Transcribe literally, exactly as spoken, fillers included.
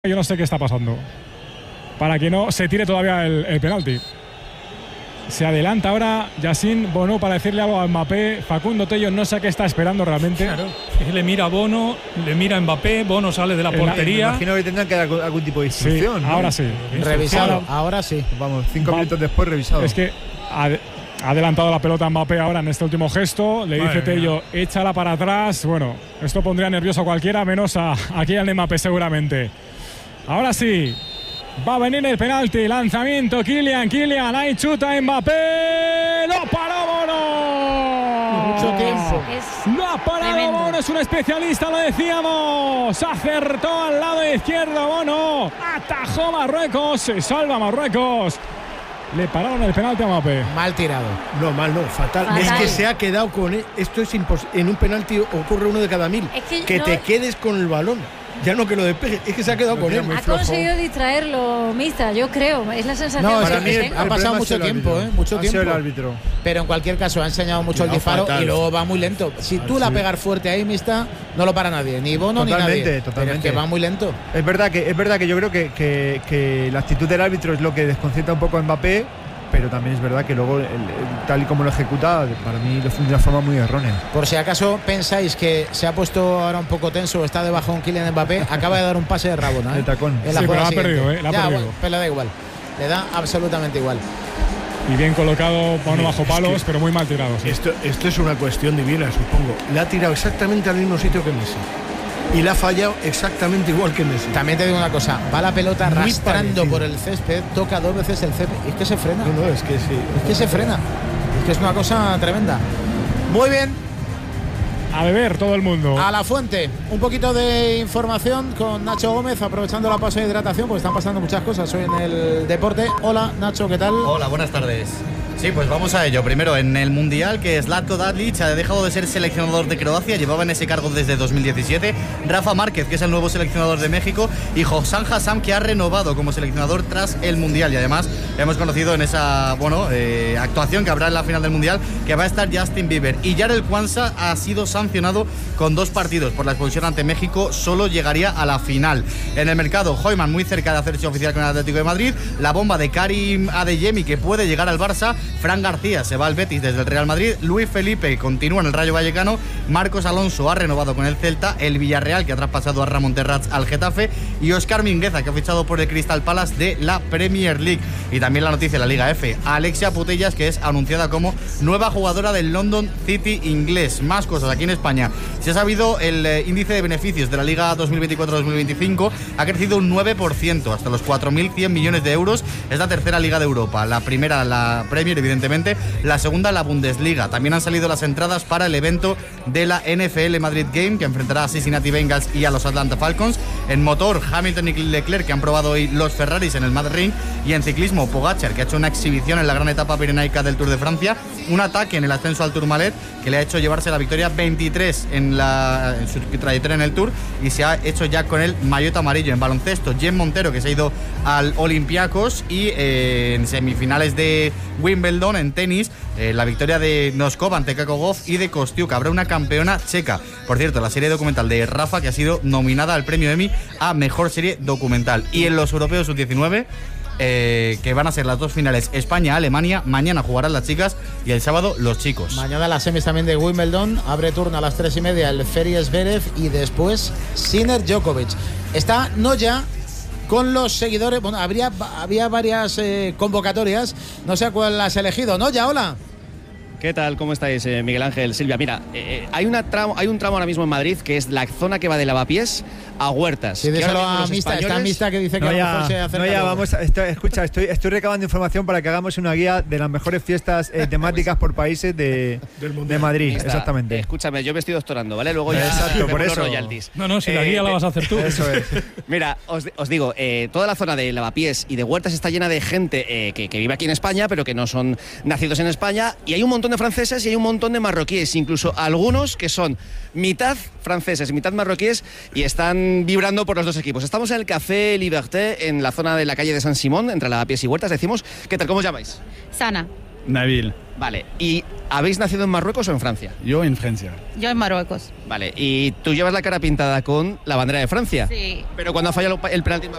Yo no sé qué está pasando. Para que no se tire todavía el, el penalti. Se adelanta ahora Yassine Bonu para decirle algo a Mbappé. Facundo Tello no sé qué está esperando realmente. Claro, le mira a Bono, le mira a Mbappé, Bono sale de la portería. Me imagino que tendrán que dar algún, algún tipo de instrucción. Sí, ¿no? ahora sí. Revisado, ahora, ahora sí. Vamos, cinco Va, minutos después revisado. Es que ha, ha adelantado la pelota a Mbappé ahora en este último gesto. Le dice Tello, échala para atrás. Bueno, esto pondría nervioso a cualquiera, menos a, aquí al de Mbappé seguramente. Ahora sí, va a venir el penalti, lanzamiento, Kylian, Kylian, ahí chuta Mbappé, lo paró Bono. Mucho tiempo. Es Lo ha parado tremendo. Bono, es un especialista, lo decíamos. Acertó al lado izquierdo Bono, atajó Marruecos, se salva Marruecos. Le pararon el penalti a Mbappé. Mal tirado. No, mal no, fatal. Fatal. Es que se ha quedado con... Esto es imposible. En un penalti ocurre uno de cada mil. Es que que no- te quedes con el balón. Ya no que lo despeje. Es que se ha quedado con él. Ha conseguido distraerlo, Mista, yo creo. Es la sensación No, que para yo mí tengo. ha pasado problema mucho ha sido el tiempo, árbitro. ¿eh? Mucho Ha sido tiempo. el árbitro. Pero en cualquier caso ha enseñado mucho el No, disparo fatal. y luego va muy lento. Si tú la pegas fuerte ahí, Mista, no lo para nadie, ni Bono Totalmente, ni nadie. totalmente. Pero es que va muy lento. Es verdad que es verdad que yo creo que, que, que la actitud del árbitro es lo que desconcierta un poco a Mbappé, pero también es verdad que luego el, el, tal y como lo ejecuta, para mí lo fue de una forma muy errónea. Por si acaso pensáis que se ha puesto ahora un poco tenso, está debajo un Kylian Mbappé, acaba de dar un pase de Rabona, ¿eh? De tacón. En la Sí, jugada pero la ha siguiente. perdido, ¿eh? La ha Ya, perdido. bueno, pero le da igual. Le da absolutamente igual. Y bien colocado Bono bajo Es palos, que- pero muy mal tirado. Sí. Esto, esto es una cuestión divina, supongo. Le ha tirado exactamente al mismo sitio que Messi. Y le ha fallado exactamente igual que Messi. También te digo una cosa, va la pelota Muy arrastrando parecido. por el césped, toca dos veces el césped, es que se frena. No, no, es que sí. Es que se frena. Es que es una cosa tremenda. Muy bien, A beber todo el mundo. a la fuente. Un poquito de información con Nacho Gómez, aprovechando la pausa de hidratación, porque están pasando muchas cosas hoy en el deporte. Hola, Nacho, ¿qué tal? Hola, buenas tardes. Sí, pues vamos a ello. Primero, en el Mundial, que Zlatko Dalic ha dejado de ser seleccionador de Croacia, llevaba en ese cargo desde dos mil diecisiete. Rafa Márquez, que es el nuevo seleccionador de México, y Hossam Hassam, que ha renovado como seleccionador tras el Mundial. Y además hemos conocido en esa bueno eh, actuación que habrá en la final del Mundial que va a estar Justin Bieber. Y Jarel Kwanza ha sido sancionado con dos partidos por la expulsión ante México, solo llegaría a la final. En el mercado, Heumann muy cerca de hacerse oficial con el Atlético de Madrid, la bomba de Karim Adeyemi, que puede llegar al Barça, Fran García se va al Betis desde el Real Madrid, Luis Felipe continúa en el Rayo Vallecano, Marcos Alonso ha renovado con el Celta, el Villarreal, que ha traspasado a Ramón Terrats al Getafe, y Óscar Mingueza, que ha fichado por el Crystal Palace de la Premier League. Y también la noticia de la Liga F, Alexia Putellas, que es anunciada como nueva jugadora del London City inglés. Más cosas aquí en España. Se ha sabido el eh, índice de beneficios de la Liga dos mil veinticuatro dos mil veinticinco, ha crecido un nueve por ciento hasta los cuatro mil cien millones de euros. Es la tercera liga de Europa, la primera la Premier, evidentemente, la segunda la Bundesliga. También han salido las entradas para el evento de la N F L Madrid Game, que enfrentará a Cincinnati Bengals y a los Atlanta Falcons. En motor, Hamilton y Leclerc, que han probado hoy los Ferraris en el Mad Ring. Y en ciclismo, Pogacar, que ha hecho una exhibición en la gran etapa pirenaica del Tour de Francia, un ataque en el ascenso al Tourmalet que le ha hecho llevarse la victoria veintitrés en, la, en su trayectoria en el Tour, y se ha hecho ya con el maillot amarillo. En baloncesto, Jen Montero, que se ha ido al Olympiacos, y eh, en semifinales de Wimbledon en tenis, eh, la victoria de Noskova ante Kako Gauff y de Kostiuk. Habrá una campeona checa. Por cierto, la serie documental de Rafa, que ha sido nominada al premio Emmy a mejor serie documental. Y en los europeos sub diecinueve, Eh, que van a ser las dos finales, España-Alemania. Mañana jugarán las chicas y el sábado los chicos. Mañana las semis también de Wimbledon, abre turno a las tres y media el Feries Zverev y después Sinner Djokovic. Está Noya con los seguidores, bueno, habría, había varias eh, convocatorias, no sé a cuál has elegido. Noya, hola. ¿Qué tal? ¿Cómo estáis, eh, Miguel Ángel, Silvia? Mira, eh, hay, una tramo, hay un tramo ahora mismo en Madrid que es la zona que va de Lavapiés a Huertas. Sí, díselo a Mista, está españoles... Mista que dice que No a lo ya, mejor se acerca. no ya, luego. vamos a, estoy, escucha, estoy, estoy recabando información para que hagamos una guía de las mejores fiestas eh, temáticas por países de, de Madrid, Mista, exactamente. eh, escúchame, yo me estoy doctorando, ¿vale? Luego ya Exacto, por me pongo eso. royalties. No, no, si la Eh, guía la vas a hacer tú. Eso es. Mira, os, os digo, eh, toda la zona de Lavapiés y de Huertas está llena de gente eh, que, que vive aquí en España, pero que no son nacidos en España, y hay un montón de franceses y hay un montón de marroquíes, incluso algunos que son mitad franceses y mitad marroquíes, y están vibrando por los dos equipos. Estamos en el Café Liberté, en la zona de la calle de San Simón, entre Lavapiés y Huertas. Decimos, ¿qué tal? ¿Cómo os llamáis? Sana. Nabil. Vale, ¿y habéis nacido en Marruecos o en Francia? Yo en Francia. Yo en Marruecos. Vale, y tú llevas la cara pintada con la bandera de Francia. Sí. Pero cuando ha fallado el penalti